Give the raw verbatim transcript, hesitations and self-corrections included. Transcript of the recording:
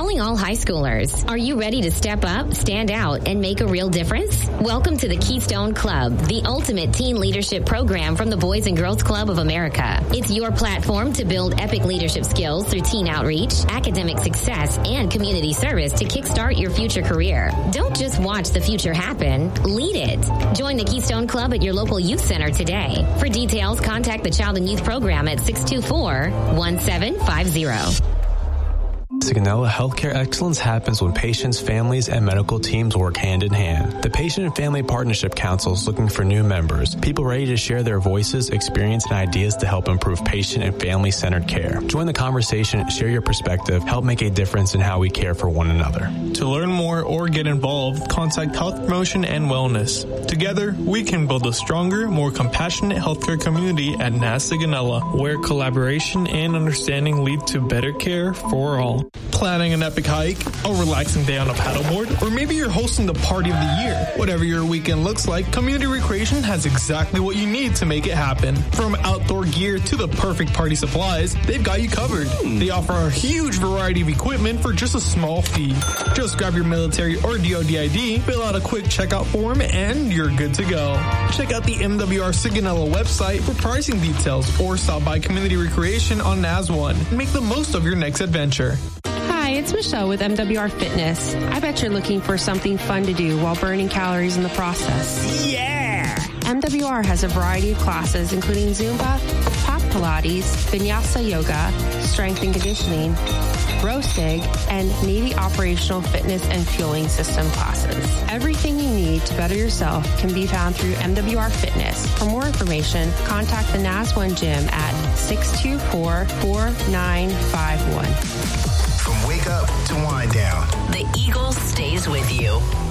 Calling all high schoolers. Are you ready to step up, stand out, and make a real difference? Welcome to the Keystone Club, the ultimate teen leadership program from the Boys and Girls Club of America. It's your platform to build epic leadership skills through teen outreach, academic success, and community service to kickstart your future career. Don't just watch the future happen, lead it. Join the Keystone Club at your local youth center today. For details, contact the Child and Youth Program at six two four, one seven five zero. Sigonella Healthcare Excellence happens when patients, families, and medical teams work hand in hand. The Patient and Family Partnership Council is looking for new members, people ready to share their voices, experience, and ideas to help improve patient and family-centered care. Join the conversation, share your perspective, help make a difference in how we care for one another. To learn more or get involved, contact Health Promotion and Wellness. Together, we can build a stronger, more compassionate healthcare community at N A S Sigonella, where collaboration and understanding lead to better care for all. Planning an epic hike, a relaxing day on a paddleboard, or maybe you're hosting the party of the year. Whatever your weekend looks like, Community Recreation has exactly what you need to make it happen. From outdoor gear to the perfect party supplies, they've got you covered. They offer a huge variety of equipment for just a small fee. Just grab your military or D O D I D, fill out a quick checkout form, and you're good to go. Check out the M W R Sigonella website for pricing details, or stop by Community Recreation on N A S one and make the most of your next adventure. Hi, it's Michelle with M W R Fitness. I bet you're looking for something fun to do while burning calories in the process. Yeah! M W R has a variety of classes, including Zumba, Pop Pilates, Vinyasa Yoga, Strength and Conditioning, Rosig, and Navy Operational Fitness and Fueling System classes. Everything you need to better yourself can be found through M W R Fitness. For more information, contact the N A S one Gym at six two four, four nine five one. From wake up to wind down, the Eagle stays with you.